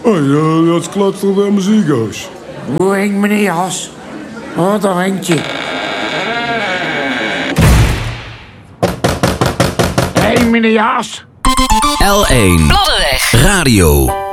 Oh, dat klopt toch wel muziek, As? Hoe heet meneer Jas? Oh, daar hangt je. Hé, meneer Jas. L1 Bladdeweg Radio.